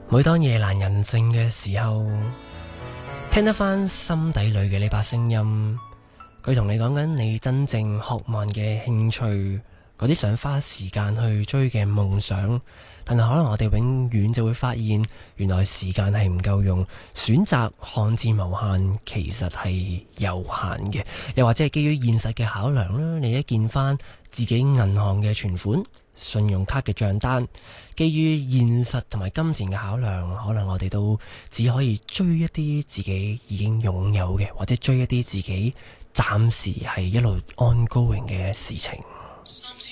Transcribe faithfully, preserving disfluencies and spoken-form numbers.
每當夜闌人靜嘅時候，聽得翻心底裏嘅呢把聲音，佢同你講緊你真正渴望嘅興趣，嗰啲想花時間去追嘅夢想，但係可能我哋永遠就會發現，原來時間係唔夠用，選擇看似無限，其實係有限嘅。又或者係基於現實嘅考量啦，你一見翻自己銀行嘅存款、信用卡嘅賬單，基於現實同埋金錢嘅考量，可能我哋都只可以追一啲自己已經擁有嘅，或者追一啲自己暫時係一路 ongoing 嘅事情。